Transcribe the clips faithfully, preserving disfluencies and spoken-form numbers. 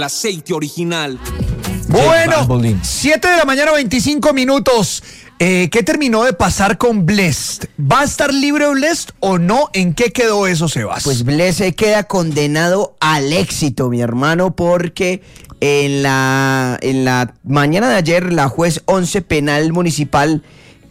aceite original. Bueno, siete de la mañana, veinticinco minutos. Eh, ¿Qué terminó de pasar con Blessd? ¿Va a estar libre Blessd o no? ¿En qué quedó eso, Sebas? Pues Blessd queda condenado al éxito, mi hermano, porque en la, en la mañana de ayer la juez once penal municipal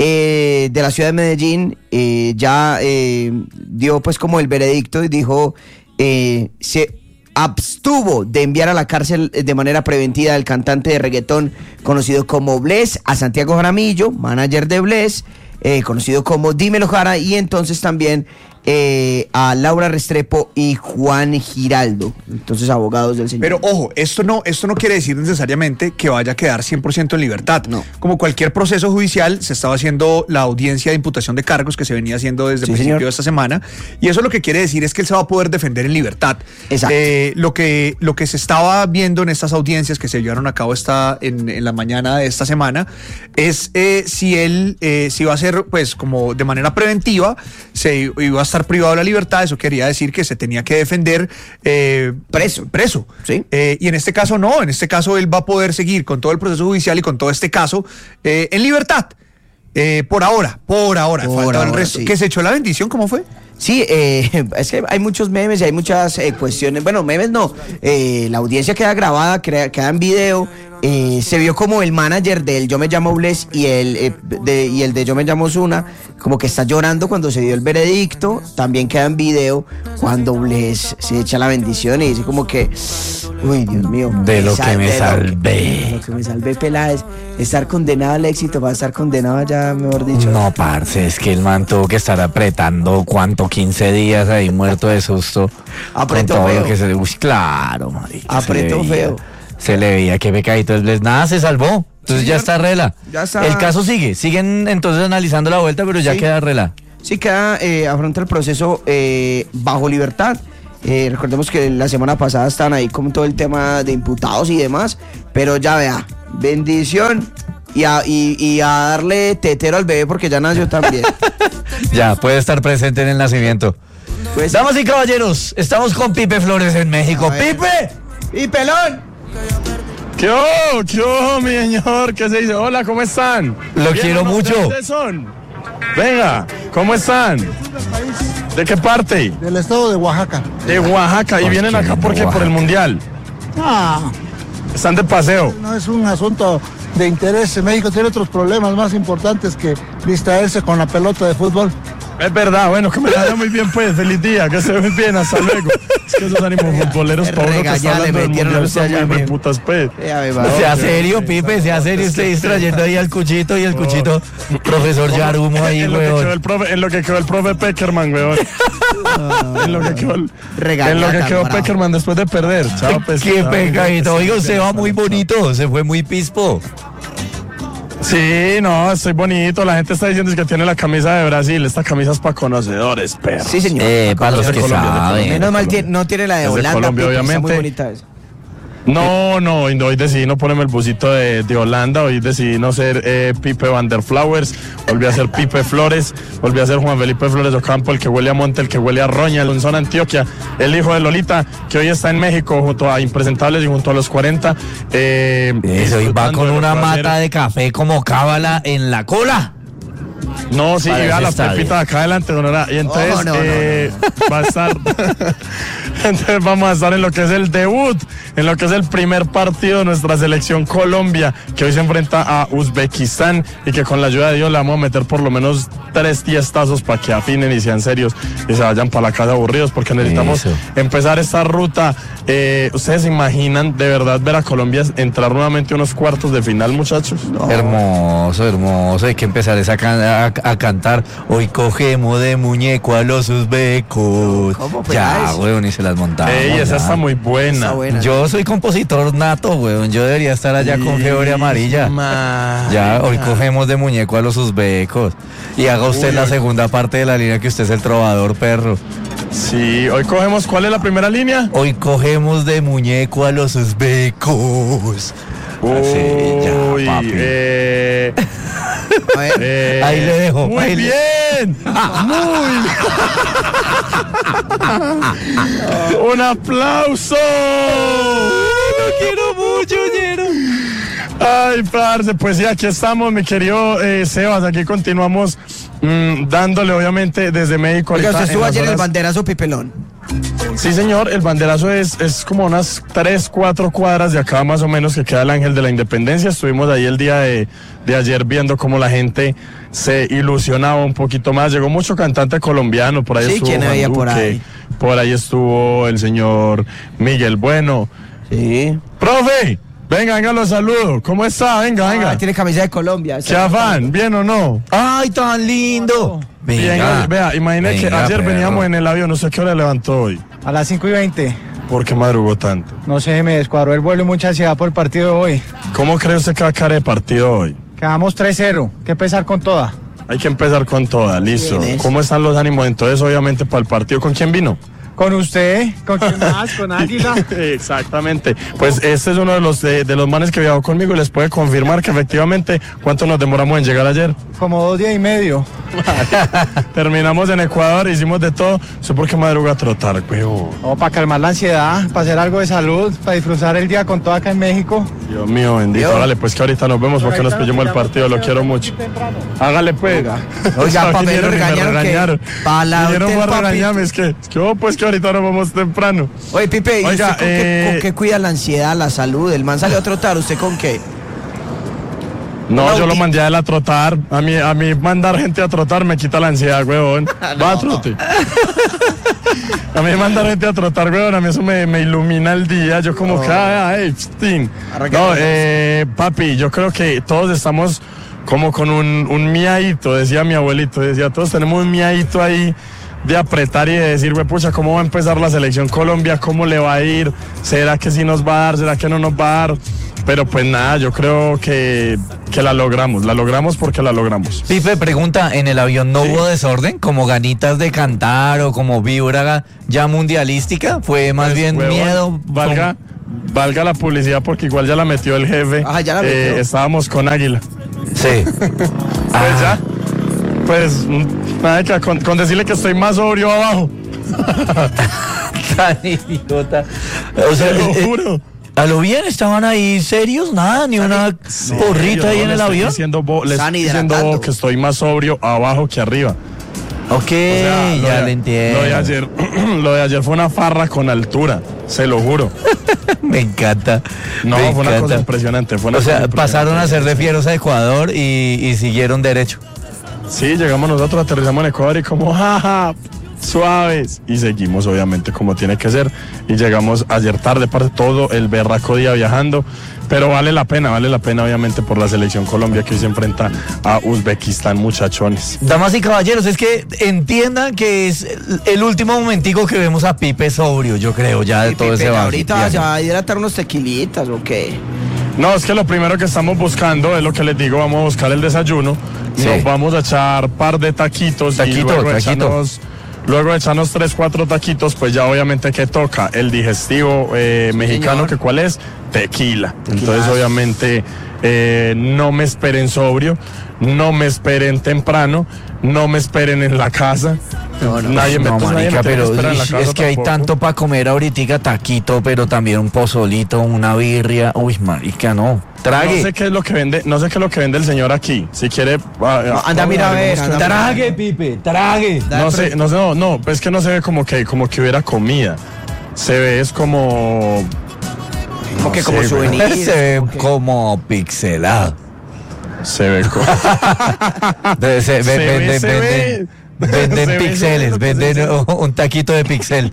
eh, de la ciudad de Medellín eh, ya eh, dio pues como el veredicto y dijo eh, se abstuvo de enviar a la cárcel de manera preventiva al cantante de reggaetón conocido como Blessd, a Santiago Jaramillo, manager de Blessd, eh, conocido como Dímelo Jara, y entonces también eh, a Laura Restrepo y Juan Giraldo, entonces abogados del señor. Pero ojo, esto no, esto no quiere decir necesariamente que vaya a quedar cien por ciento en libertad. No. Como cualquier proceso judicial, se estaba haciendo la audiencia de imputación de cargos que se venía haciendo desde Sí, el principio señor. de esta semana, y eso lo que quiere decir es que él se va a poder defender en libertad. Exacto. Eh, lo, que, lo que se estaba viendo en estas audiencias que se llevaron a cabo esta, en, en la mañana de esta semana es eh, si él eh, si iba a ser pues como de manera preventiva, se iba a estar privado de la libertad. Eso quería decir que se tenía que defender eh, Preso. preso. Sí. Eh, y en este caso no, en este caso él va a poder seguir con todo el proceso judicial y con todo este caso eh, en libertad. Eh, por ahora, por ahora, Por falta el ahora, resto. sí. ¿Que se echó la bendición? ¿Cómo fue? Sí, eh, es que hay muchos memes y hay muchas eh, cuestiones. Bueno, memes no. Eh, la audiencia queda grabada, crea- queda en video. Eh, se vio como el manager del Yo Me Llamo Blessd y el, eh, de, y el de Yo Me Llamo Zuna, como que está llorando cuando se dio el veredicto. También queda en video cuando Blessd se echa la bendición y dice como que, uy, Dios mío. De lo sal- que me de lo- salvé. de lo que me salvé, Peláez. Estar condenado al éxito, va a estar condenado ya, mejor dicho. No, parce, es que el man tuvo que estar apretando, ¿cuánto? quince días ahí muerto de susto. Apretó con todo feo. lo que se le... Uy, claro, marica, Apretó se le veía, feo. Se le veía que pecadito el Blessd. Nada, se salvó. Entonces Sí, ya señor. está rela. Ya está. El caso sigue. Siguen entonces analizando la vuelta, pero ya Sí. queda rela. Sí, queda, eh, afronta el proceso eh, bajo libertad. Eh, recordemos que la semana pasada estaban ahí con todo el tema de imputados y demás, pero ya vea, bendición y a, y, y a darle tetero al bebé porque ya nació también. Ya, puede estar presente en el nacimiento. Pues, Damas y caballeros, estamos con Pipe Flores en México. A ver. ¡Pipe! ¡Y pelón! ¿Qué hubo? ¿Qué hubo, mi señor? ¿Qué se dice? Hola, ¿cómo están? Lo Bien, quiero ¿no? mucho. ¿De dónde son? Venga, ¿cómo están? ¿De qué parte? Del estado de Oaxaca. De Oaxaca. ¿Y ¿Por vienen qué acá de por qué? Por el Oaxaca? Mundial. Ah, Están de paseo. no es un asunto de interés. México tiene otros problemas más importantes que distraerse con la pelota de fútbol. Es verdad, bueno, que me vaya muy bien, pues. Feliz día, que se ven bien, hasta luego. Es que esos ánimos futboleros, para uno que está Regañale, hablando del metieron Mundial, a usted están allá muy mismo. putas, pues. Ya me va. Sea ok, serio, ok. Pipe, sea serio, usted distrayendo ahí al cuchito y el cuchito, profesor Yarumo ahí, en, lo que quedó el weón. profe, en lo que quedó el profe Peckerman, weón. en lo que quedó, el- Regañata, en lo que quedó bravo. Peckerman después de perder. Chao, pues. Qué chao. pecadito. Oiga, usted va muy bonito, se fue muy pispo. Sí, no, estoy bonito. La gente está diciendo que tiene la camisa de Brasil. Esta camisa es para conocedores, perro. Sí, señor. Eh, para los de que Colombia, de saben. Menos mal tiene- no tiene la de Es de Holanda, Colombia, Pipe, está muy obviamente. bonita esa. No, no, hoy, hoy decidí no ponerme el busito de, de Holanda. Hoy decidí no ser eh, Pipe Van der Flowers. Volví a ser Pipe Flores. Volví a ser Juan Felipe Flores Ocampo, el que huele a monte, el que huele a roña, el zona Antioquia, el hijo de Lolita, que hoy está en México junto a Impresentables y junto a los cuarenta. Eh, Eso, y va disfrutando con de lo una que va a ser. mata de café como cábala en la cola. No, sí, para vea ese las estadio. pepitas acá adelante, don Ora. Y entonces Oh, no, no, eh, va a estar. Entonces vamos a estar en lo que es el debut, en lo que es el primer partido de nuestra selección Colombia, que hoy se enfrenta a Uzbekistán y que con la ayuda de Dios le vamos a meter por lo menos tres tiestazos para que afinen y sean serios y se vayan para la casa aburridos, porque necesitamos Eso. empezar esta ruta. Eh, ¿Ustedes se imaginan de verdad ver a Colombia entrar nuevamente a unos cuartos de final, muchachos? Hermoso, hermoso. Hay que empezar esa can- a, a cantar. Hoy cogemos de muñeco a los uzbecos. ¿Cómo, pues, Ya, nice? weón, y se las montamos. Ey, esa ya. está muy buena. Está buena. Yo soy compositor nato, weón. Yo debería estar allá con fiebre amarilla. Ya, hoy cogemos de muñeco a los uzbecos. Y haga usted Uy, la hoy- segunda parte de la línea, que usted es el trovador, perro. Sí, hoy cogemos, ¿cuál es la primera línea? Hoy cogemos de muñeco a los uzbecos. Así, ya, Uy, papi. eh, A ver, eh, Ahí le dejo, Muy ahí le- bien, muy bien. Un aplauso. ¡Lo Ay, parce, pues sí, aquí estamos, mi querido eh, Sebas, aquí continuamos mmm, dándole, obviamente, desde México. Oiga, usted estuvo en ayer en el horas... banderazo Pipelón. Sí, señor, el banderazo es, es como unas tres, cuatro cuadras de acá más o menos, que queda el Ángel de la Independencia. Estuvimos ahí el día de, de ayer viendo cómo la gente se ilusionaba un poquito más. Llegó mucho cantante colombiano, por ahí Sí, estuvo ¿quién Juan había Duque, por ahí? por ahí estuvo el señor Miguel Bueno. Sí. ¡Profe! Venga, venga, los saludo. ¿Cómo está? Venga, venga. Ah, tiene camisa de Colombia. ¿Qué afán? ¿Bien o no? ¡Ay, tan lindo! Bien, Venga, vea, imagínate que venga, ayer perro. veníamos en el avión, no sé a qué hora levantó hoy. A las cinco y veinte. ¿Por qué madrugó tanto? No sé, me descuadró el vuelo y mucha ansiedad por el partido de hoy. ¿Cómo cree usted que va a caer el partido hoy? Quedamos tres cero. Que empezar con toda. Hay que empezar con toda, listo. Bien es. ¿Cómo están los ánimos entonces, obviamente, para el partido? ¿Con quién vino? Con usted, con quién más, con Águila. Exactamente. Pues este es uno de los de, de los manes que viajó conmigo y les puede confirmar que efectivamente, ¿cuánto nos demoramos en llegar ayer? Como dos días y medio. Terminamos en Ecuador, hicimos de todo. ¿Sé por qué madruga a trotar, huevo? Oh, para calmar la ansiedad, para hacer algo de salud, para disfrutar el día con todo acá en México. Dios mío, bendito. Dios. Órale, pues que ahorita nos vemos porque nos pillamos el partido, lo quiero mucho. Hágale pues. Oiga, pa' mí lo Vinieron y me regañaron que- regañaron. pa' la Vinieron hotel, para papi. regañarme, es que, es que oh, pues que ahorita nos vamos temprano. Oye, Pipe, ¿y Oiga, usted con, qué, eh, con qué cuida la ansiedad, la salud? El man salió a trotar, ¿usted con qué? No, No, yo lo y- mandé a él a trotar. A mí, a mí mandar gente a trotar me quita la ansiedad, huevón. Va a trote. A mí mandar gente a trotar, huevón, a mí eso me, me ilumina el día. Yo como que, ay, ay, pstin. No, eh, papi, yo creo que todos estamos como con un, un miadito, decía mi abuelito, decía, todos tenemos un miadito ahí de apretar y de decir, güey, pucha, ¿cómo va a empezar la selección Colombia? ¿Cómo le va a ir? ¿Será que sí nos va a dar? ¿Será que no nos va a dar? Pero pues nada, yo creo que, que la logramos, la logramos porque la logramos. Pipe, pregunta, ¿en el avión no hubo desorden? ¿Como ganitas de cantar o como vibra ya mundialística? ¿Fue más Pues, bien huevón, miedo? Valga, valga la publicidad porque igual ya la metió el jefe. Ah, ya la Eh, metió. estábamos con Águila. Sí. Pues Ah. ya, pues mm, nada, que con, con decirle que estoy más sobrio abajo. Tan idiota. O sea, Te lo eh, eh, juro. a lo bien estaban ahí serios, nada, ni una porrita ahí Yo en le el estoy avión. Diciendo, bo- le Están estoy diciendo hidratando. bo, que estoy más sobrio abajo que arriba. Ok, O sea, lo ya de- le entiendo. Lo de ayer, lo de ayer fue una farra con altura, se lo juro. Me encanta. No, me fue una encanta. cosa impresionante. Fue una O sea, cosa pasaron a impresionante. ser de fieros a Ecuador y, y siguieron derecho. Sí, llegamos nosotros, aterrizamos en Ecuador y como, jaja, suaves. Y seguimos, obviamente, como tiene que ser. Y llegamos ayer tarde, parte todo el berraco día viajando. Pero vale la pena, vale la pena, obviamente, por la selección Colombia que hoy se enfrenta a Uzbekistán, muchachones. Damas y caballeros, es que entiendan que es el- el último momentico que vemos a Pipe sobrio, yo creo, ya de Y todo Pipe, ese ahorita viaje. se va a hidratar unos tequilitas, ¿o qué? No, es que lo primero que estamos buscando es lo que les digo, vamos a buscar el desayuno, Sí. nos vamos a echar par de taquitos y Taquito, luego de taquito. echarnos, luego de echarnos tres, cuatro taquitos, pues ya obviamente que toca el digestivo eh, mexicano, señor. que cuál es, tequila. Entonces obviamente eh, no me esperen sobrio, no me esperen temprano, no me esperen en la casa. Nadie me, No, entonces nadie me marica, tiene que pero esperar en la es casa que hay tampoco. tanto para comer ahorita, taquito, pero también un pozolito, una birria. Uy, marica, no. Trague. No sé qué es lo que vende, no sé qué es lo que vende el señor aquí. Si quiere, ah, anda, ah, mira, a ver, digamos que- anda, Trague, Pipe, trague. No sé, no sé, no, no, es que no se ve como que, como que hubiera comida. Se ve es como. Como que no como sé, güey. souvenir. Se ve como pixelado. Se ve como. De- se- ve- Se ve, venden, se venden- ve. venden Se ve, se ve pixeles, lo que se venden dice. un un taquito de pixel.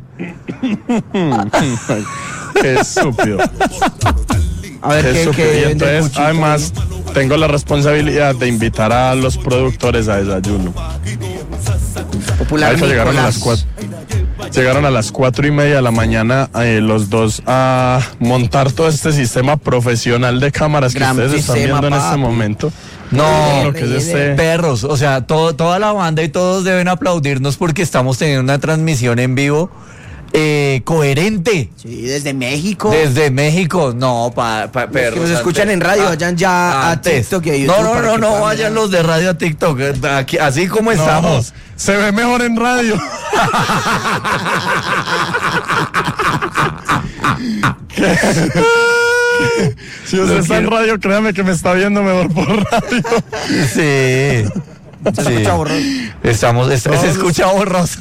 Qué estúpido. A ver, Qué ¿qué, estúpido. qué Y vende entonces, Puchito además, tengo la responsabilidad de invitar a los productores a desayuno. ahí? Popular Ahorita llegaron a Nicolás. las cuatro. Llegaron a las cuatro y media de la mañana eh, los dos a montar todo este sistema profesional de cámaras que Gran ustedes están sistema, viendo en este papi. momento. No, Lo que es este- perros, o sea, todo, toda la banda y todos deben aplaudirnos porque estamos teniendo una transmisión en vivo eh, coherente Sí, desde México. desde México. No, pa, pa- Los perros. que nos escuchan antes- en radio, ah, vayan ya antes. a TikTok y a YouTube. No, no, para no, que no puedan vayan mirar. los de radio a TikTok. Aquí- así como No, estamos. se ve mejor en radio. Si usted está en radio, créame que me está viendo mejor por radio. Sí. Se Sí. escucha borroso. Estamos, es- se escucha borroso.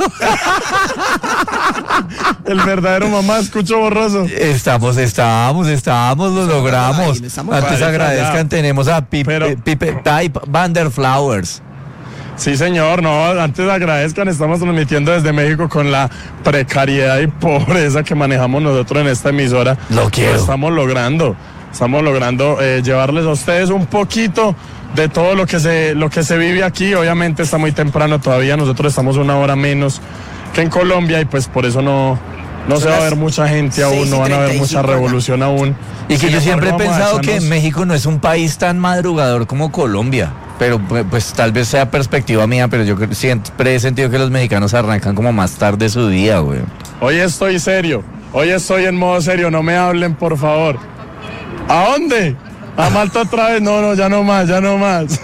El verdadero mamá escucho borroso. Estamos, estamos, estamos, lo logramos. Ay, estamos Antes para agradezcan, allá. tenemos a Pipe, Pero- Pipe Type Vander Flowers. Sí, señor, no, antes agradezcan, estamos transmitiendo desde México con la precariedad y pobreza que manejamos nosotros en esta emisora. Lo quiero. Lo estamos logrando, estamos logrando eh, llevarles a ustedes un poquito de todo lo que se lo que se vive aquí. Obviamente está muy temprano todavía, nosotros estamos una hora menos que en Colombia y pues por eso no, no se va a ver mucha gente aún, no van a ver mucha revolución aún. Y que Sin yo siempre he embargo, vamos a pensado que echarnos- México no es un país tan madrugador como Colombia. Pero pues, pues, tal vez sea perspectiva mía, pero yo creo- siempre he sentido que los mexicanos arrancan como más tarde su día, güey. Hoy estoy serio, hoy estoy en modo serio, no me hablen por favor. ¿A dónde? ¿A Malta otra vez? No, no, ya no más, ya no más.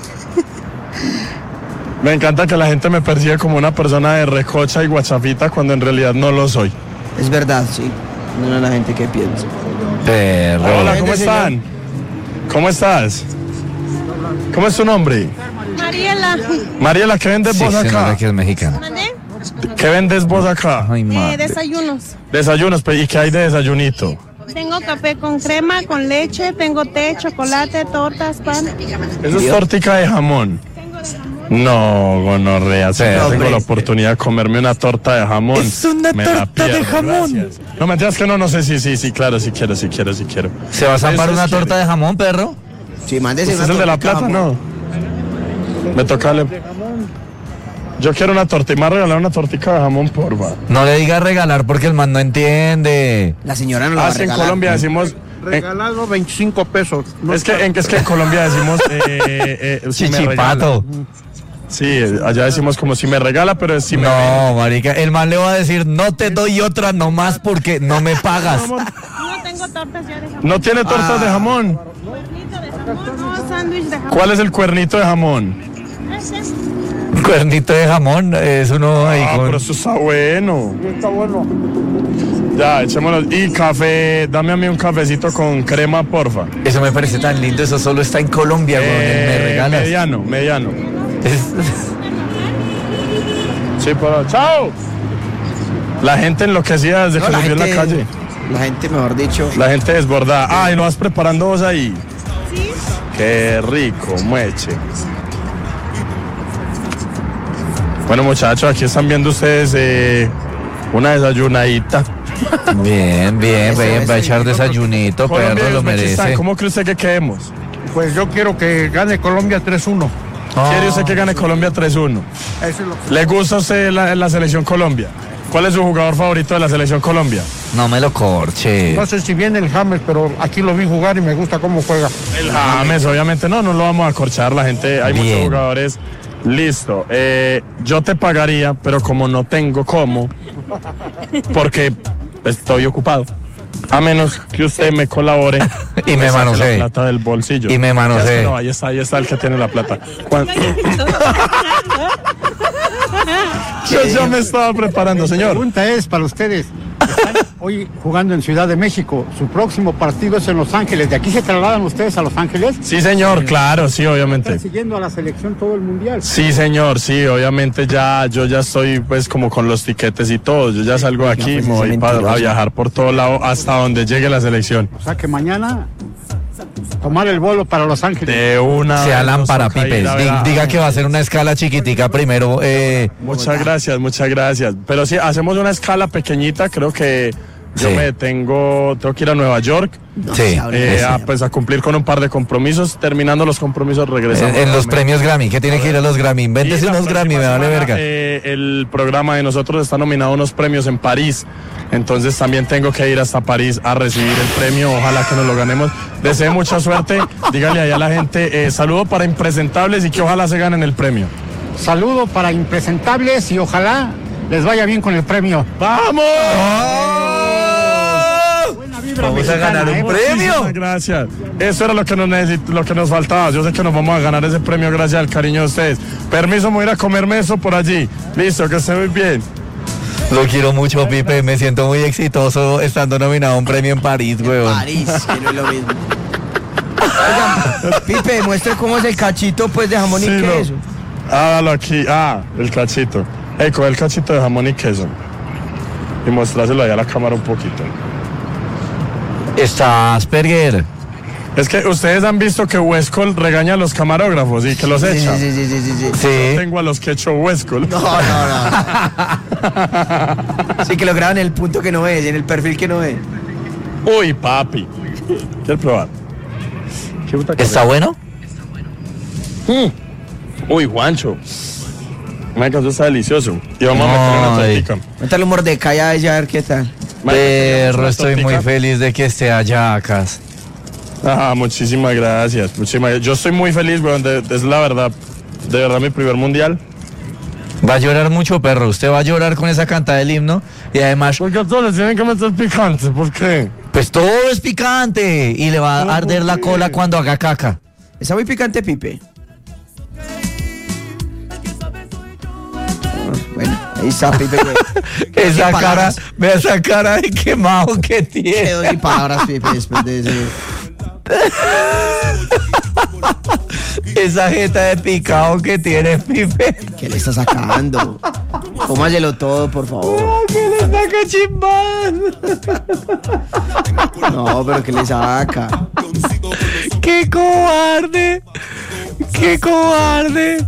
Me encanta que la gente me percibe como una persona de recocha y guachafita cuando en realidad no lo soy. Es verdad, sí. No es la gente que piensa. Perro. Hola, ¿cómo Vente, señor. están? ¿Cómo estás? ¿Cómo es tu nombre? Mariela. Mariela, ¿qué vendes Sí, vos se nota acá? que es mexicana. ¿Mandé? ¿Qué vendes vos acá? Ay, Eh, madre. desayunos. Desayunos, pe- ¿y qué hay de desayunito? Tengo café con crema, con leche, tengo té, chocolate, tortas, pan. Eso es tortica de jamón. No, gonorrea, si Sí, no tengo hombre. la oportunidad de comerme una torta de jamón. Es una me la torta de pierdo, jamón. gracias. No, mentiras que no, no sé, sí, sí, sí, claro, sí quiero, sí quiero, sí quiero. ¿Se va a zampar Eso una es torta de jamón, perro? Sí, mándese ¿Usted una es el de la tortica, plata? jamón. No. Me toca... le- Yo quiero una torta y me va a regalar una tortica de jamón, porfa. No le diga regalar porque el man no entiende. La señora no lo va Ah, a sí, en regalar. Colombia decimos... en- Regalado veinticinco pesos. No es, que, en, es que en Colombia decimos... Eh, eh, si me regala. Chichipato. Sí, allá decimos como si me regala, pero es si me... No, marica, el man le va a decir, no te doy otra nomás porque no me pagas. No tengo tortas ya de jamón. No tiene tortas de jamón. Cuernito de jamón, no, sándwich de jamón. ¿Cuál es el cuernito de jamón? Ese. Cuernito de jamón, es uno ahí Ah, con... pero eso está bueno. está bueno. Ya, echémoslo. Y café, dame a mí un cafecito con crema, porfa. Eso me parece tan lindo, eso solo está en Colombia, güey, me Eh, regalas. mediano, mediano. Es- Sí, pero chao. La gente enloquecida desde No, que la se vio en la gente, calle. la gente, mejor dicho. La gente desbordada. Ah, y lo vas preparando vos ahí. Sí. Qué rico, mueche. Bueno, muchachos, aquí están viendo ustedes eh, una desayunadita. Bien, bien, Eso, bien, va a eso, echar desayunito, Colombia perro, y lo Uzbekistán, merece. ¿cómo cree usted que quedemos? Pues yo quiero que gane Colombia tres uno. ¿Quiere usted que gane Colombia tres uno? Eso es lo que... ¿Le gusta a usted la, la selección Colombia? ¿Cuál es su jugador favorito de la selección Colombia? No me lo corche. No sé si viene el James, pero aquí lo vi jugar y me gusta cómo juega. El James, obviamente no, no lo vamos a acorchar, la gente, hay Bien. muchos jugadores. Listo, eh, yo te pagaría, pero como no tengo cómo, porque estoy ocupado. A menos que usted me colabore Y me saque manosee. la plata del bolsillo. Y me manosee. Ya es que no, ahí está, ahí está el que tiene la plata. Cuan- Yo ya me estaba preparando, La señor. pregunta es para ustedes. Están hoy jugando en Ciudad de México. Su próximo partido es en Los Ángeles. ¿De aquí se trasladan ustedes a Los Ángeles? Sí, señor, claro, sí, obviamente. Están siguiendo a la selección todo el mundial. Sí, señor, sí, obviamente ya, yo ya estoy pues como con los tiquetes y todo, yo ya salgo de aquí, pues, me ese voy pa- mentiroso. a viajar por todo lado hasta donde llegue la selección. O sea que mañana tomar el vuelo para Los Ángeles. De una Sea vez nos lámpara, toca Pipe. ir a Di- ver a- Diga que va a hacer una escala chiquitica primero. Eh, Muchas gracias, muchas gracias. Pero sí, hacemos una escala pequeñita, creo que yo Sí. me detengo, tengo que ir a Nueva York, sí, eh, es- a, pues a cumplir con un par de compromisos, terminando los compromisos regresamos. en, en los nuevamente. premios Grammy, que tiene que ir a los Grammy. Y Invéntese la unos próxima Grammy, me vale semana, verga. eh, el programa de nosotros está nominado a unos premios en París. Entonces también tengo que ir hasta París a recibir el premio. Ojalá que nos lo ganemos. Desee mucha suerte. Dígale ahí a la gente, eh, saludo para impresentables y que ojalá se ganen el premio. Saludo para impresentables y ojalá les vaya bien con el premio. ¡Vamos! Buena vibra Vamos a mexicana, ganar un ¿eh? premio. Muchísimas gracias. Eso era lo que nos necesit- lo que nos faltaba. Yo sé que nos vamos a ganar ese premio gracias al cariño de ustedes. Permiso, me voy a ir a comerme eso por allí. Listo, que esté muy bien. Lo quiero mucho, Pipe. Me siento muy exitoso estando nominado a un premio en París, weón. París, que no es lo mismo. Oigan, Pipe, muestre cómo es el cachito pues de jamón Sí, y no. queso. Hágalo aquí. Ah, el cachito. Ey, coge el cachito de jamón y queso. Y mostráselo ahí a la cámara un poquito. Está Asperger. Es que ustedes han visto que Westcol regaña a los camarógrafos y que los Sí, echa. sí, sí, sí, sí, sí. Sí. Yo tengo a los que echó Westcol. No, no, no. Sí, que lo graban en el punto que no es, en el perfil que no es. Uy, papi. ¿Quieres probar? ¿Qué puta que ¿Está bueno? Mm. Uy, Juancho. Me encantó, está delicioso. Y vamos a meterle una Ay. tortica. Métale un mordecai a ella a ver qué tal. Perro, estoy muy feliz de que esté allá, Cas. Ah, muchísimas gracias. Muchísimas gracias. Yo estoy muy feliz, weón. de- Es la verdad. De verdad, mi primer mundial. Va a llorar mucho, perro. Usted va a llorar con esa cantada del himno. Y además, Porque a todos les tienen que meter picante. ¿Por qué? pues todo es picante. Y le va a arder la cola cuando haga caca. Está muy picante, Pipe. Ah, Bueno, ahí está, Pipe. güey. Esa Sin cara, palabras. vea esa cara de quemado que tiene. Quedo sin palabras, Pipe, después de eso. Esa jeta de picado que tiene, Pipe. ¿Qué le está sacando? Cómaselo todo, por favor. ¿Qué le saca chimbán? No, pero ¿qué le saca? ¡Qué cobarde! ¡Qué cobarde!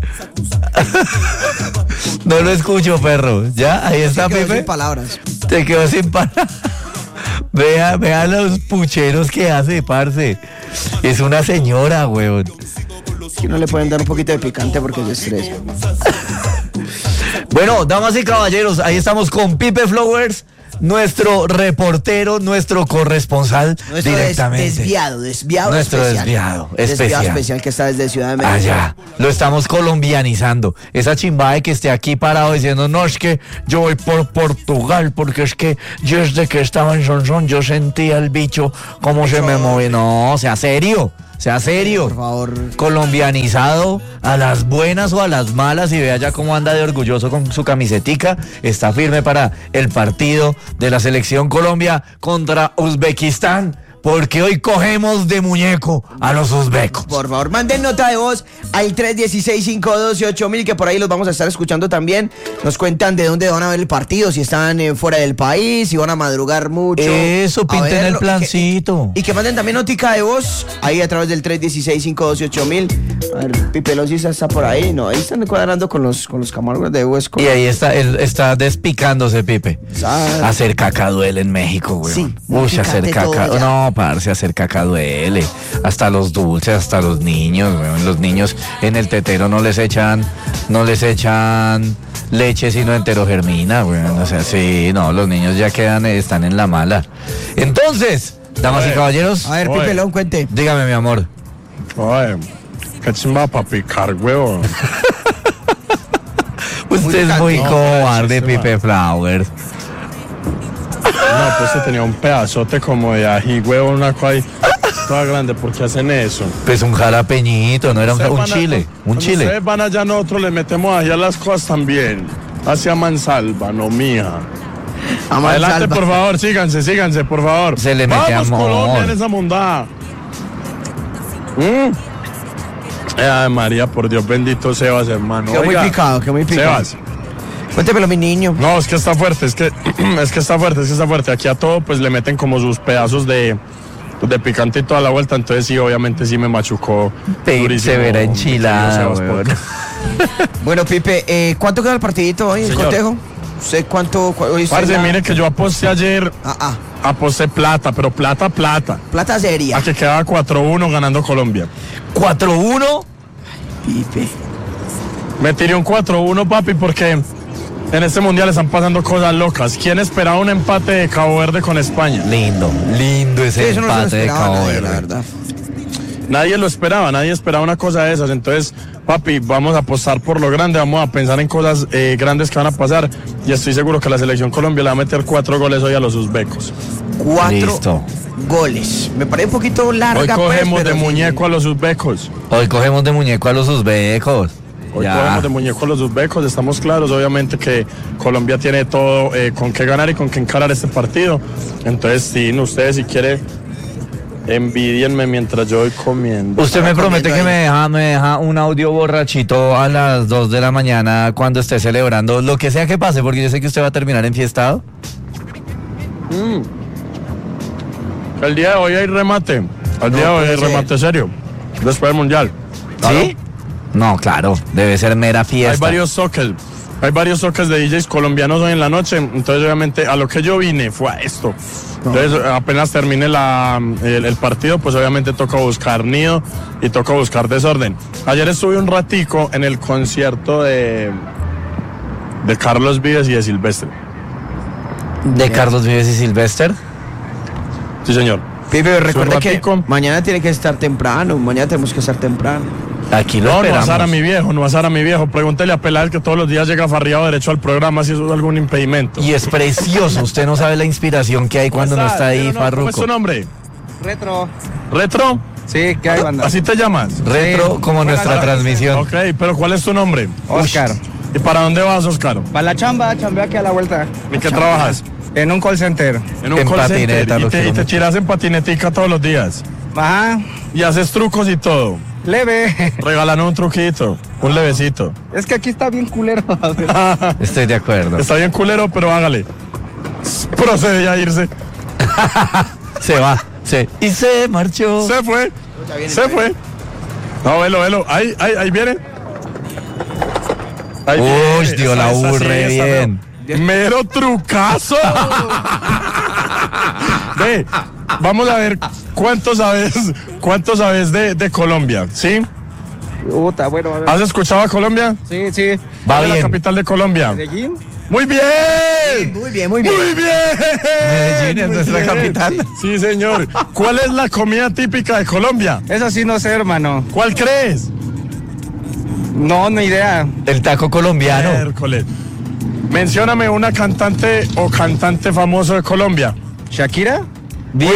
No lo escucho, perro. ¿Ya? Ahí está, Quedó Pipe. sin palabras. Te quedó sin palabras. Vea, vea los pucheros que hace, parce. Es una señora, weón. Que no le pueden dar un poquito de picante porque se estresa. Bueno, damas y caballeros, ahí estamos con Pipe Flowers, nuestro reportero, nuestro corresponsal Nuestro des- directamente. desviado, desviado Nuestro especial. desviado especial. Desviado especial que está desde Ciudad de México. Allá, lo estamos colombianizando. Esa chimba de que esté aquí parado diciendo, no, es que yo voy por Portugal, porque es que yo desde que estaba en Sonsón, yo sentía el bicho, cómo se me movía. No, sea serio, sea serio. Por favor. Colombianizado a las buenas o a las malas, y vea ya cómo anda de orgulloso con su camisetica. Está firme para el partido de la selección Colombia contra Uzbekistán, porque hoy cogemos de muñeco a los uzbecos. Por favor, manden nota de voz al tres uno seis, cinco uno dos, ocho mil, que por ahí los vamos a estar escuchando también. Nos cuentan de dónde van a ver el partido, si están eh, fuera del país, si van a madrugar mucho. Eso, a pinten verlo, el y que- plancito. Y que, manden también notica de voz ahí a través del tres uno seis, cinco uno dos, ocho mil. A ver, Pipe Losis está por ahí, ¿no? Ahí están cuadrando con los, con los camarógrafos de Huesco. Y ahí está, él está despicándose, Pipe. Exacto. Hacer caca duele en México, güey. Sí, muy Uy, hacer picante todo caca. allá. No, parce, hacer caca duele. Hasta los dulces, hasta los niños, güey. Los niños en el tetero no les echan, no les echan leche, sino enterogermina, güey. O sea, sí, no, los niños ya quedan, eh, están en la mala. Entonces, damas y Oye. caballeros, A ver, Oye. Pipe León, cuente. dígame, mi amor. Ay, qué chimba para picar, huevo. Usted es picante. muy No, cobarde, gracias, Pipe Flowers. No, pues se tenía un pedazote como de ají, huevo, una cosa ahí toda grande. ¿Por qué hacen eso? Pues un jalapeñito, no era un, Ustedes un van a- chile, un cuando chile. Ustedes van allá, nosotros le metemos ají a las cosas también. Hacia mansalva, no mía. A Adelante, mansalva. por favor, síganse, síganse, por favor. Se le mete Vamos, amor. Colombia, en esa mondada. Mm. Eh, Ay, María, por Dios bendito, Sebas, hermano. Quedó muy Oiga, picado, quedó muy picado. Sebas. Cuéntemelo, mi niño. No, es que está fuerte, es que, es que está fuerte, es que está fuerte. Aquí a todo pues le meten como sus pedazos de, de picante y toda la vuelta, entonces sí, obviamente sí me machucó Pe- durísimo. se verá mi enchilada, querido Sebas, weón. porque- Bueno, Pipe, eh, ¿cuánto queda el partidito hoy, el Señor. cotejo? ¿Usted cuánto? cu- hoy usted Parce, la- mire que yo aposté ayer, Ah, ah, aposté plata, pero plata, plata. plata seria. A que quedaba cuatro uno ganando Colombia. cuatro uno. Pipe. Me tiré un cuatro uno, papi, porque en este mundial están pasando cosas locas. ¿Quién esperaba un empate de Cabo Verde con España? Lindo, lindo Sí, ese eso no se lo empate de esperaba Cabo nadie, la Verde. verdad. Nadie lo esperaba, nadie esperaba una cosa de esas. Entonces, papi, vamos a apostar por lo grande, vamos a pensar en cosas eh, grandes que van a pasar. Y estoy seguro que la selección Colombia le va a meter cuatro goles hoy a los uzbecos. Cuatro Listo. goles. Me parece un poquito larga. Hoy pues, cogemos pero de sí. muñeco a los uzbecos. Hoy cogemos de muñeco a los uzbecos. Hoy Ya. podemos de muñeco a los uzbecos, estamos claros, obviamente que Colombia tiene todo eh, con qué ganar y con qué encarar este partido. Entonces, sí, ustedes si quieren, envidienme mientras yo voy comiendo. Usted me promete que me deja, me deja un audio borrachito a las dos de la mañana cuando esté celebrando, lo que sea que pase, porque yo sé que usted va a terminar enfiestado. Mm. El día de hoy hay remate, el día de hoy hay remate serio, después del Mundial. ¿Sí? No, claro, debe ser mera fiesta. Hay varios sockets, hay varios sockets de D Js colombianos hoy en la noche, entonces obviamente a lo que yo vine fue a esto. Entonces apenas termine la, el, el partido, pues obviamente toca buscar nido y toca buscar desorden. Ayer estuve un ratico en el concierto de, de Carlos Vives y de Silvestre. ¿De Carlos Vives y Silvestre? Sí, señor. Pipe, recuerda que ratico. mañana tiene que estar temprano, mañana tenemos que estar temprano. Aquí lo No, no esperamos. asar a mi viejo, no asar a mi viejo. Pregúntele a Peláez que todos los días llega farriado derecho al programa si eso es algún impedimento. Y es precioso, usted no sabe la inspiración que hay cuando no está ahí, ¿Cómo es Farruko. tu nombre? Retro. ¿Retro? Sí, ¿qué hay, banda? ¿Así te llamas? Retro como nuestra transmisión. Ok, pero ¿cuál es tu nombre? Oscar. ¿Y para dónde vas, Oscar? Para la chamba, chambea aquí a la vuelta. ¿En qué trabajas? En un call center. En un En call patineta, center. lo Y te, quiero y te mucho. tiras en patinetica todos los días. Ajá. Y haces trucos y todo. Leve. Regalan un truquito, un levecito. Es que aquí está bien culero. Estoy de acuerdo. Está bien culero, pero hágale. Procede a irse. Se va, se y se marchó. Se fue. Se fue. No, velo, velo. Ahí, ahí, ahí viene. Ahí Uy, viene. dio Esa- la esa U sí, re esa, bien. veo. Mero trucazo. Ve, vamos a ver cuánto sabes, cuánto sabes de, de Colombia, ¿sí? Puta, bueno, a ver. ¿Has escuchado a Colombia? Sí, sí. Va ¿Cuál es la bien. capital de Colombia? ¿Medellín? Muy bien. Muy bien, muy bien. Muy bien. Medellín es Muy nuestra bien. capital. Sí, señor. ¿Cuál es la comida típica de Colombia? Eso sí no sé, hermano. ¿Cuál crees? No, no idea. El taco colombiano. Miércoles. Mencióname una cantante o cantante famoso de Colombia. ¿Shakira? Bien.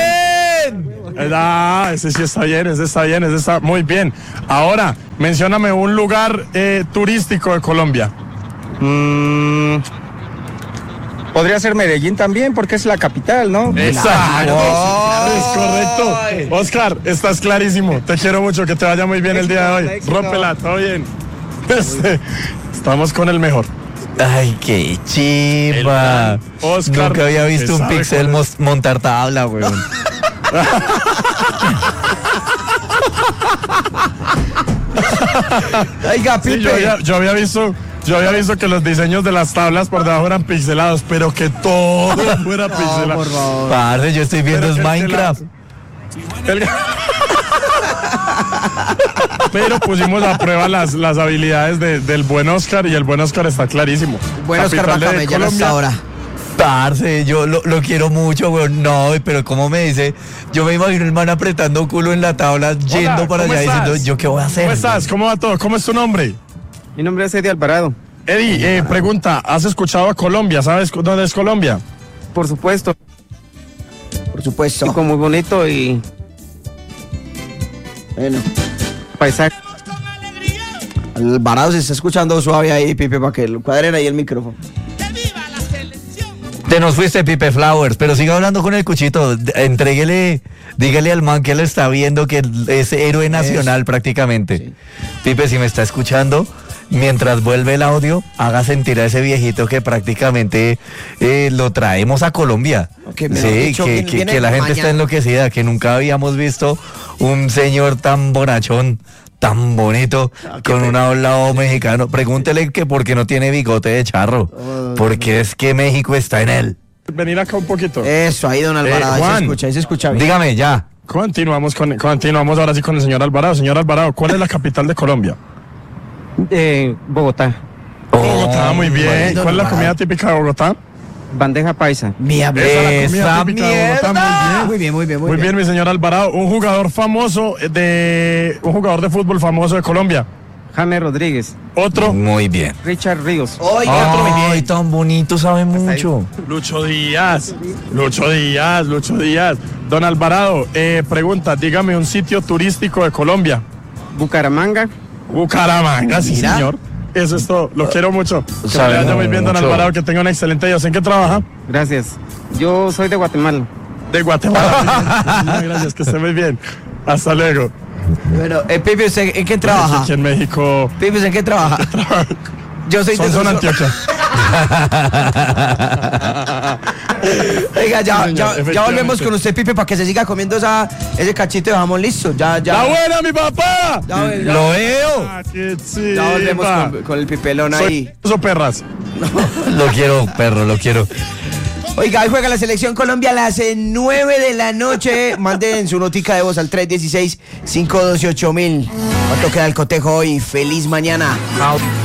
Ah, ese sí está bien, ese está bien, ese está muy bien. Ahora, mencióname un lugar eh, turístico de Colombia. Mm, podría ser Medellín también, porque es la capital, ¿no? Exacto. Es correcto. Oscar, estás clarísimo. Te quiero mucho, que te vaya muy bien el día de hoy. Éxito. Rómpela, todo bien. Este, estamos con el mejor. Ay, qué chimba. El gran Oscar, Nunca había visto que un sabe pixel cuál mos- montar tabla, weón. Oiga, Sí, Pipe. yo, había, yo había visto, yo había visto que los diseños de las tablas por debajo eran pixelados, pero que todo fuera pixelado. por favor. Parce, yo estoy viendo Pero es que el que Minecraft. El- Pero pusimos a prueba las, las habilidades de- del buen Oscar y el buen Oscar está clarísimo. Bueno, Oscar Capital de Bacame, ya no Colombia. está ahora. Parce, yo lo, lo quiero mucho, weón. No, pero como me dice, yo me imagino el man apretando culo en la tabla, yendo Hola, para ¿cómo allá estás? diciendo, ¿yo qué voy a hacer? ¿Cómo estás? ¿Cómo va todo? ¿Cómo es tu nombre? Mi nombre es Eddie Alvarado. Eddie, eh, pregunta, ¿has escuchado a Colombia? ¿Sabes cu- dónde es Colombia? Por supuesto. Por supuesto. Chico muy bonito y Bueno, paisaje. Alvarado se está escuchando suave ahí, Pipe, para que lo cuadren ahí el micrófono. Te nos fuiste, Pipe Flowers, pero siga hablando con el cuchito. D- Entréguele, dígale al man que lo está viendo, que es héroe nacional prácticamente. Sí. Pipe, si me está escuchando, mientras vuelve el audio, haga sentir a ese viejito que prácticamente eh, lo traemos a Colombia. Que, mejor Sí, dicho, que, viene- que- viene que la gente está mañana. enloquecida, que nunca habíamos visto un señor tan bonachón, tan bonito, con un hablado mexicano. Pregúntele que por qué no tiene bigote de charro, porque es que México está en él. Venir acá un poquito. Eso, ahí, don Alvarado, ahí se Juan. escucha, ahí se escucha bien. Dígame ya. Continuamos con, continuamos ahora sí con el señor Alvarado. Señor Alvarado, ¿cuál es la capital de Colombia? Eh, Bogotá. Bogotá, muy bien. bueno, ¿Cuál es la Alvarado. comida típica de Bogotá? Bandeja paisa. Mía, Esa es la comida ¡Esa típica de Bogotá, mierda! muy bien. Muy bien, muy bien, muy, Muy bien, mi señor Alvarado. Un jugador famoso de. Un jugador de fútbol famoso de Colombia. James Rodríguez. Otro. Muy bien. Richard Ríos. Oiga, Ay, tan bonito, sabe mucho. Lucho Díaz. Lucho Díaz, Lucho Díaz. Don Alvarado, eh, pregunta, dígame un sitio turístico de Colombia. Bucaramanga. Bucaramanga, sí, Mira. señor. Eso es todo. Lo quiero mucho. Que le Sabemos vaya muy bien, don mucho. Alvarado, que tenga un excelente día. ¿En qué trabaja? Gracias. Yo soy de Guatemala. De Guatemala. Muchas gracias, que esté muy bien. Hasta luego. Bueno, eh, Pipe, ¿usted en qué trabaja? Aquí en México. Pipe, ¿usted en qué trabaja? Yo soy de Son, son Antioquia. Oiga, ya, Sí, señor, ya, ya efectivamente. volvemos con usted, Pipe, para que se siga comiendo esa, ese cachito de jamón listo. Ya, ya. ¡La buena, mi papá! Ya, vol- ya- Lo veo. Ah, qué ya volvemos chiva. con, con el pipelón Soy ahí. o perras. Lo quiero, perro, lo quiero. Oiga, hoy juega la selección Colombia a las eh, nueve de la noche. Manden su notica de voz al tres uno seis, cinco uno ocho, ocho mil. ¿Cuánto queda el cotejo hoy? Feliz mañana. Chao.